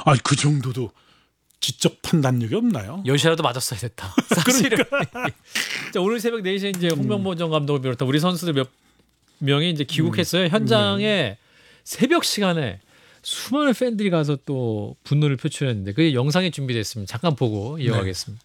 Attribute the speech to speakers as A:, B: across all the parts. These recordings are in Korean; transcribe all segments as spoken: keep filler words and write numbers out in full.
A: 아, 그 정도도 지적 판단력이 없나요?
B: 열 시라도 맞았어야 됐다. 사실은. 자, 오늘 새벽 네 시에 이제 홍명보 전 감독을 비롯한 우리 선수들 몇 명이 이제 귀국했어요.
A: 음.
B: 현장에
A: 네.
B: 새벽 시간에 수많은 팬들이 가서 또 분노를 표출했는데 그 영상이 준비됐습니다. 잠깐 보고 이어가겠습니다.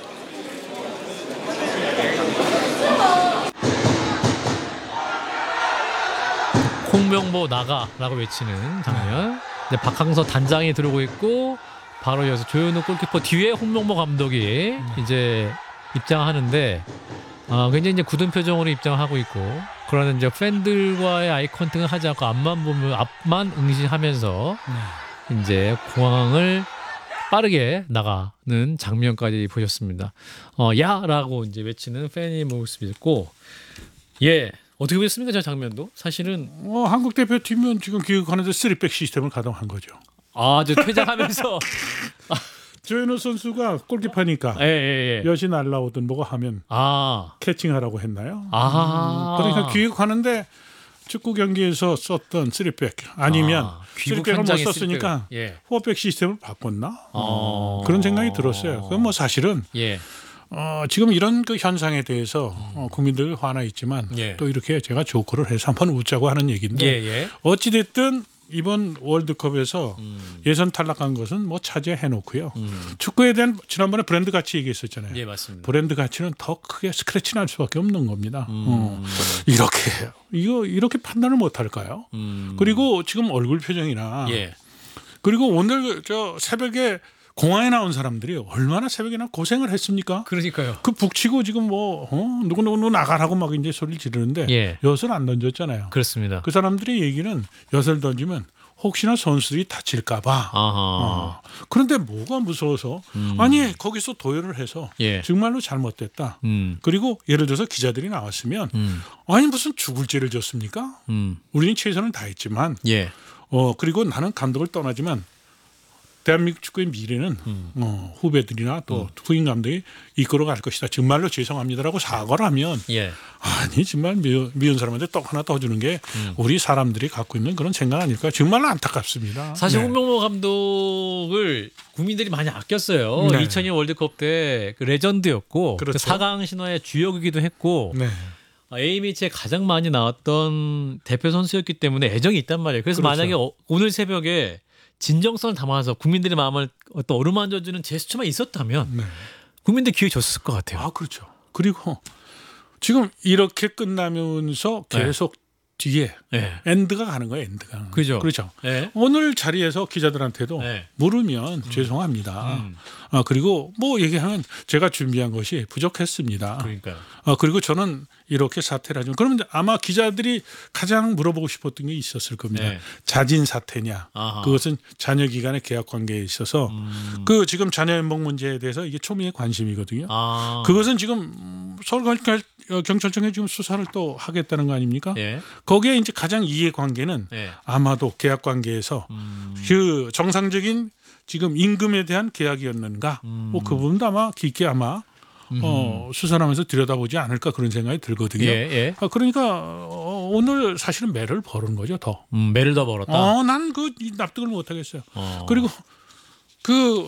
B: 홍명보 나가라고 외치는 장면. 네, 박항서 단장이 들어오고 있고 바로 이어서 조현우 골키퍼 뒤에 홍명보 감독이 이제 입장하는데 어, 굉장히 이제 굳은 표정으로 입장하고 있고 그러는 이제 팬들과의 아이 컨택을 하지 않고 앞만 보면 앞만 응시하면서 네. 이제 공항을 빠르게 나가는 장면까지 보셨습니다. 어, 야라고 이제 외치는 팬의 모습이 있고 예. 어떻게 보셨습니까? 저 장면도 사실은
A: 어, 한국 대표팀은 지금 기획하는데 쓰리백 시스템을 가동한 거죠.
B: 아, 저 퇴장하면서
A: 조현우 선수가 골키퍼니까
B: 예, 예, 예.
A: 여시 날라오든 뭐가 하면
B: 아.
A: 캐칭하라고 했나요?
B: 아.
A: 음, 그러니까 기획하는데 축구 경기에서 썼던 쓰리백 아니면
B: 아,
A: 쓰리백을 못 썼으니까
B: 예.
A: 포백 시스템을 바꿨나?
B: 아.
A: 그런 생각이 들었어요. 그건 뭐 사실은
B: 예.
A: 어, 지금 이런 그 현상에 대해서 어, 국민들 화나 있지만
B: 예.
A: 또 이렇게 제가 조크를 해서 한번 웃자고 하는 얘기인데
B: 예, 예.
A: 어찌됐든 이번 월드컵에서
B: 음.
A: 예선 탈락한 것은 뭐 차지해 놓고요.
B: 음.
A: 축구에 대한 지난번에 브랜드 가치 얘기했었잖아요.
B: 예, 맞습니다.
A: 브랜드 가치는 더 크게 스크래치 날 수밖에 없는 겁니다.
B: 음.
A: 어. 이렇게 이거 이렇게 판단을 못 할까요?
B: 음.
A: 그리고 지금 얼굴 표정이나
B: 예.
A: 그리고 오늘 저 새벽에 공항에 나온 사람들이 얼마나 새벽에나 고생을 했습니까?
B: 그러니까요.
A: 그 북치고 지금 뭐 어? 누구 누구 나가라고 막 이제 소리를 지르는데
B: 예.
A: 엿을 안 던졌잖아요.
B: 그렇습니다.
A: 그 사람들의 얘기는 엿을 던지면 혹시나 선수들이 다칠까봐.
B: 아하.
A: 어. 그런데 뭐가 무서워서
B: 음.
A: 아니 거기서 도열을 해서
B: 예.
A: 정말로 잘못됐다.
B: 음.
A: 그리고 예를 들어서 기자들이 나왔으면
B: 음.
A: 아니 무슨 죽을 죄를 졌습니까?
B: 음.
A: 우리는 최선을 다했지만
B: 예.
A: 어 그리고 나는 감독을 떠나지만 대한민국 축구의 미래는
B: 음.
A: 어, 후배들이나 또 음. 후임 감독이 이끌어갈 것이다. 정말로 죄송합니다라고 사과를 하면
B: 예.
A: 아니 정말 미운, 미운 사람한테 떡 하나 떠주는 게
B: 음.
A: 우리 사람들이 갖고 있는 그런 생각 아닐까. 정말로 안타깝습니다.
B: 사실
A: 네.
B: 홍명보 감독을 국민들이 많이 아꼈어요.
A: 네.
B: 이천 년 월드컵 때 그 레전드였고
A: 그렇죠.
B: 그 사 강 신화의 주역이기도 했고
A: 네.
B: A매치에 가장 많이 나왔던 대표 선수였기 때문에 애정이 있단 말이에요. 그래서
A: 그렇죠.
B: 만약에 어, 오늘 새벽에 진정성을 담아서 국민들의 마음을 어떤 어루만져주는 제스처만 있었다면
A: 네.
B: 국민들 기회 줬을 것 같아요.
A: 아 그렇죠. 그리고 지금 이렇게 끝나면서 계속 네. 뒤에
B: 네.
A: 엔드가 가는 거예요. 엔드가.
B: 그죠.
A: 그렇죠.
B: 네.
A: 오늘 자리에서 기자들한테도
B: 네.
A: 물으면
B: 음.
A: 죄송합니다.
B: 음.
A: 아, 그리고 뭐 얘기하면 제가 준비한 것이 부족했습니다.
B: 그러니까요.
A: 아, 그리고 저는 이렇게 사퇴를 하죠. 그러면 아마 기자들이 가장 물어보고 싶었던 게 있었을 겁니다.
B: 네.
A: 자진 사퇴냐.
B: 아하.
A: 그것은 자녀 기간의 계약 관계에 있어서
B: 음.
A: 그 지금 자녀 연봉 문제에 대해서 이게 초미의 관심이거든요.
B: 아.
A: 그것은 지금 서울 경찰청에 지금 수사를 또 하겠다는 거 아닙니까?
B: 예.
A: 거기에 이제 가장 이해 관계는
B: 예.
A: 아마도 계약 관계에서
B: 음.
A: 그 정상적인 지금 임금에 대한 계약이었는가?
B: 음.
A: 뭐 그 부분도 아마 깊게 아마 어, 수사를 하면서 들여다보지 않을까 그런 생각이 들거든요.
B: 예, 예.
A: 아, 그러니까 어, 오늘 사실은 매를 버는 거죠, 더.
B: 음, 매를 더 벌었다.
A: 어, 난 그 납득을 못 하겠어요.
B: 어.
A: 그리고 그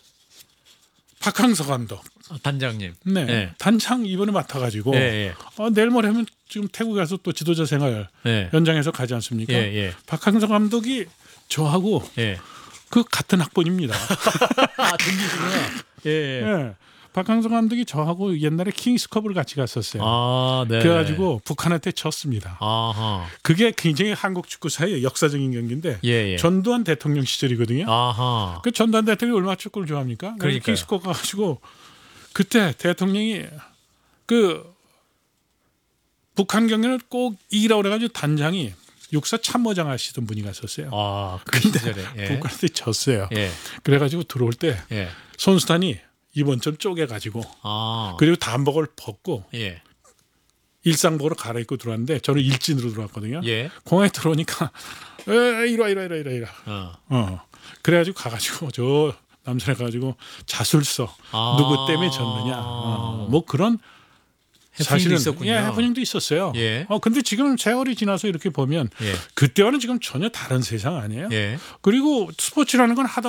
A: 박항서 감독.
B: 아, 단장님.
A: 네.
B: 예.
A: 단장 이번에 맡아가지고
B: 예, 예.
A: 어, 내일 모레면 지금 태국 가서 또 지도자 생활
B: 예.
A: 현장에서 가지 않습니까?
B: 예, 예.
A: 박항서 감독이 저하고
B: 예.
A: 그 같은 학번입니다.
B: 아, 동기시구나. 예, 예.
A: 네. 박항서 감독이 저하고 옛날에 킹스컵을 같이 갔었어요.
B: 아, 네.
A: 그래가지고 북한한테 졌습니다.
B: 아하.
A: 그게 굉장히 한국 축구사의 역사적인 경기인데
B: 예, 예.
A: 전두환 대통령 시절이거든요.
B: 아하.
A: 그 전두환 대통령이 얼마나 축구를 좋아합니까?
B: 그러니까요.
A: 킹스컵 가가지고 그때 대통령이 그 북한 경기는 꼭 이기라고 그래가지고 단장이 육사 참모장 하시던 분이 갔었어요.
B: 아, 그
A: 근데
B: 시절에. 예.
A: 북한한테 졌어요.
B: 예.
A: 그래가지고 들어올 때
B: 예.
A: 선수단이 이번 점 쪼개가지고
B: 아.
A: 그리고 단복을 벗고
B: 예.
A: 일상복으로 갈아입고 들어왔는데 저는 일진으로 들어왔거든요.
B: 예.
A: 공항에 들어오니까 에 이리와 이리와 이리와 이리와.
B: 어.
A: 어. 그래가지고 가가지고 저 남산에 가가지고 자술서
B: 아.
A: 누구 때문에 졌느냐. 어. 뭐 그런
B: 해프닝도 있었군요.
A: 예, 해프닝도 있었어요.
B: 예.
A: 어 근데 지금 세월이 지나서 이렇게 보면
B: 예.
A: 그때와는 지금 전혀 다른 세상 아니에요.
B: 예.
A: 그리고 스포츠라는 건 하다